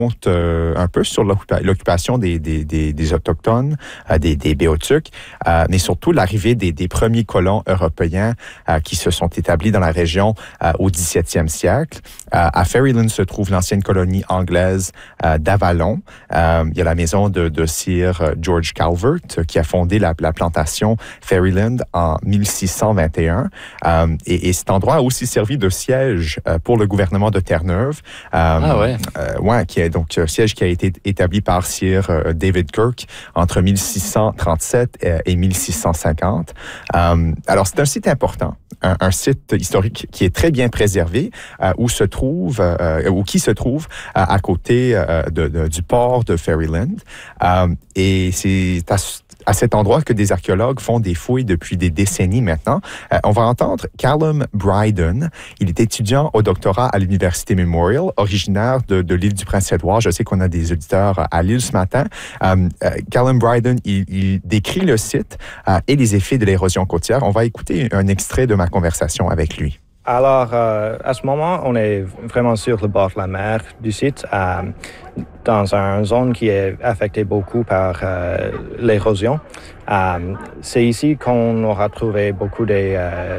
compte un peu sur l'occupation des Autochtones, des Béotucs, mais surtout l'arrivée des premiers colons européens qui se sont établis dans la région au 17e siècle. À Ferryland se trouve l'ancienne colonie anglaise d'Avalon. Il y a la maison de Sir George Calvert qui a fondé la plantation Ferryland en 1621. Et cet endroit a aussi servi de siège pour le gouvernement de Terre-Neuve. Donc siège qui a été établi par Sir David Kirk entre 1637 et 1650. Alors, c'est un site important, un site historique qui est très bien préservé, qui se trouve à côté du port de Ferryland. Et c'est à cet endroit que des archéologues font des fouilles depuis des décennies maintenant. On va entendre Callum Bryden. Il est étudiant au doctorat à l'Université Memorial, originaire de l'île du Prince-Édouard. Je sais qu'on a des auditeurs à l'île ce matin. Callum Bryden, il décrit le site et les effets de l'érosion côtière. On va écouter un extrait de ma conversation avec lui. Alors, à ce moment, on est vraiment sur le bord de la mer du site, dans une zone qui est affectée beaucoup par l'érosion. C'est ici qu'on aura trouvé beaucoup des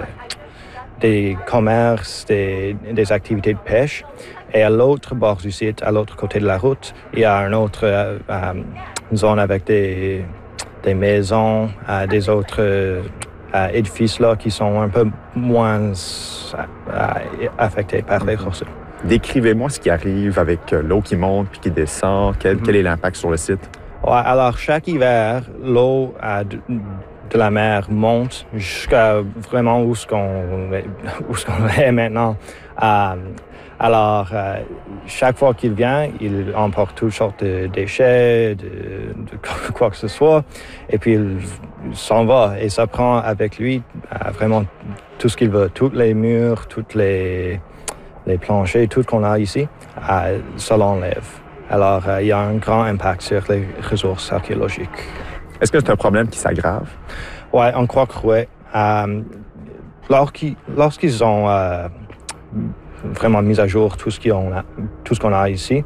commerces, des activités de pêche. Et à l'autre bord du site, à l'autre côté de la route, il y a une autre zone avec des maisons, des autres édifices là qui sont un peu moins affectés par l'érosion. Décrivez-moi ce qui arrive avec l'eau qui monte puis qui descend. Quel est l'impact sur le site? Ouais, alors, chaque hiver, l'eau de la mer monte jusqu'à vraiment où ce qu'on est maintenant. Alors, chaque fois qu'il vient, il emporte toutes sortes de déchets, de quoi que ce soit, et puis il s'en va. Et ça prend avec lui vraiment tout ce qu'il veut, tous les murs, tous les planchers, tout ce qu'on a ici, ça l'enlève. Alors, il y a un grand impact sur les ressources archéologiques. Est-ce que c'est un problème qui s'aggrave? Oui, on croit que oui. Lorsqu'ils ont vraiment mis à jour tout ce qu'on a ici,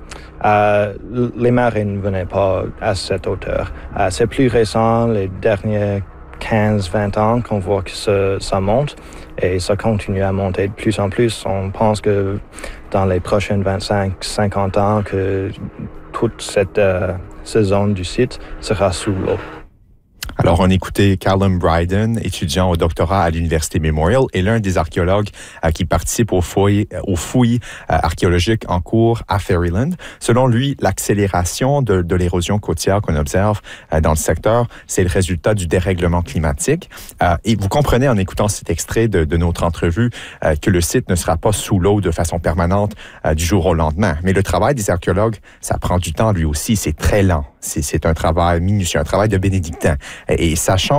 les marées ne venaient pas à cette hauteur. C'est plus récent, les derniers 15-20 ans, qu'on voit que ça monte et ça continue à monter de plus en plus. On pense que dans les prochaines 25-50 ans, que toute cette zone du site sera sous l'eau. Alors, on écoutait Callum Bryden, étudiant au doctorat à l'Université Memorial et l'un des archéologues qui participe aux fouilles archéologiques en cours à Ferryland. Selon lui, l'accélération de l'érosion côtière qu'on observe dans le secteur, c'est le résultat du dérèglement climatique. Et vous comprenez en écoutant cet extrait de notre entrevue que le site ne sera pas sous l'eau de façon permanente du jour au lendemain. Mais le travail des archéologues, ça prend du temps lui aussi, c'est très lent. C'est un travail minutieux, un travail de bénédictin. Et sachant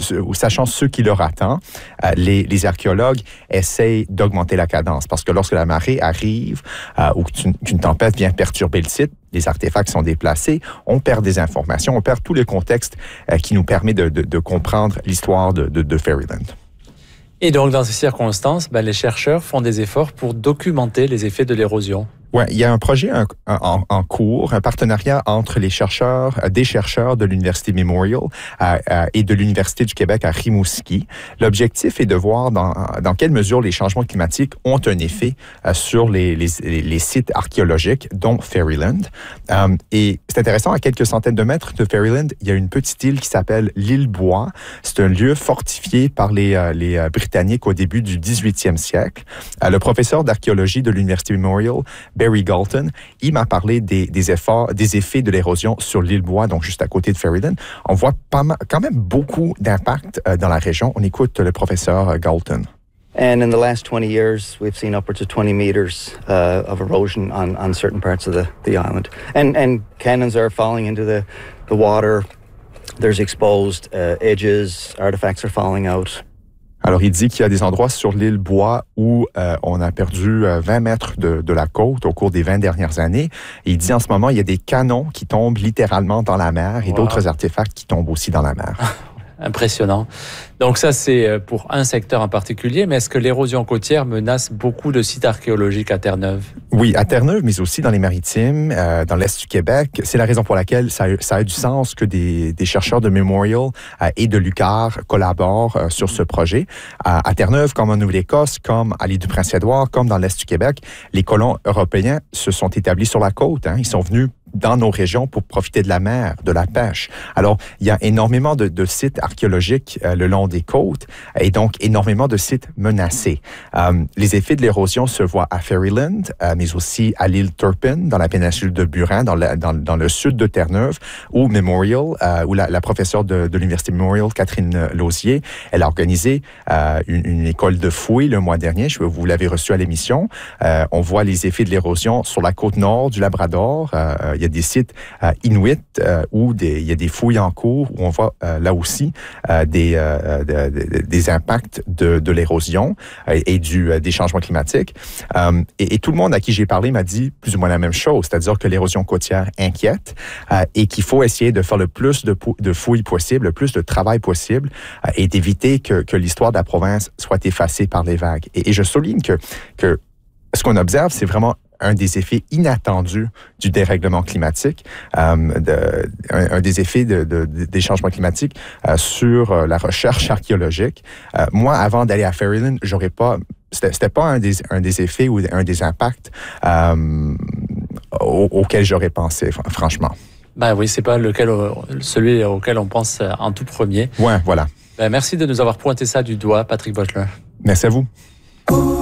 ce qui leur attend, les archéologues essayent d'augmenter la cadence. Parce que lorsque la marée arrive ou qu'une tempête vient perturber le site, les artefacts sont déplacés, on perd des informations, on perd tout le contexte qui nous permet de comprendre l'histoire de Ferryland. Et donc, dans ces circonstances, les chercheurs font des efforts pour documenter les effets de l'érosion. Oui, il y a un projet en cours, un partenariat entre des chercheurs de l'Université Memorial et de l'Université du Québec à Rimouski. L'objectif est de voir dans quelle mesure les changements climatiques ont un effet sur les sites archéologiques, dont Ferryland. Et c'est intéressant, à quelques centaines de mètres de Ferryland, il y a une petite île qui s'appelle l'île Bois. C'est un lieu fortifié par les Britanniques au début du 18e siècle. Le professeur d'archéologie de l'Université Memorial, Barry Galton, il m'a parlé des effets de l'érosion sur l'île Bois, donc juste à côté de Ferryland. On voit quand même beaucoup d'impact dans la région. On écoute le professeur Galton. And in the last 20 years, we've seen upwards of 20 meters of erosion on certain parts of the island. And cannons are falling into the water. There's exposed edges, artifacts are falling out. Alors, il dit qu'il y a des endroits sur l'île Bois où on a perdu 20 mètres de la côte au cours des 20 dernières années. Et il dit en ce moment, il y a des canons qui tombent littéralement dans la mer et d'autres artefacts qui tombent aussi dans la mer. impressionnant. Donc ça, c'est pour un secteur en particulier, mais est-ce que l'érosion côtière menace beaucoup de sites archéologiques à Terre-Neuve? Oui, à Terre-Neuve, mais aussi dans les Maritimes, dans l'Est du Québec. C'est la raison pour laquelle ça a du sens que des chercheurs de Memorial et de l'UQAR collaborent sur ce projet. À Terre-Neuve, comme en Nouvelle-Écosse, comme à l'île du Prince-Édouard, comme dans l'Est du Québec, les colons européens se sont établis sur la côte. Ils sont venus dans nos régions pour profiter de la mer, de la pêche. Alors, il y a énormément de sites archéologiques le long des côtes et donc énormément de sites menacés. Les effets de l'érosion se voient à Ferryland, mais aussi à l'île Turpin, dans la péninsule de Burin, dans le sud de Terre-Neuve, où Memorial, où la professeure de l'Université Memorial, Catherine Lausier, elle a organisé une école de fouilles le mois dernier. Vous l'avez reçu à l'émission. On voit les effets de l'érosion sur la côte nord du Labrador. Il y a des sites inuits où il y a des fouilles en cours où on voit là aussi des impacts de l'érosion et des changements climatiques. Et tout le monde à qui j'ai parlé m'a dit plus ou moins la même chose, c'est-à-dire que l'érosion côtière inquiète et qu'il faut essayer de faire le plus de fouilles possible, le plus de travail possible et d'éviter que l'histoire de la province soit effacée par les vagues. Et je souligne que ce qu'on observe, c'est vraiment un des effets inattendus du dérèglement climatique, un des effets des changements climatiques sur la recherche archéologique. Moi, avant d'aller à Ferryland, c'était pas un des effets ou un des impacts auxquels j'aurais pensé, franchement. Ben oui, c'est pas celui auquel on pense en tout premier. Ouais, voilà. Ben merci de nous avoir pointé ça du doigt, Patrick Boettler. Merci à vous.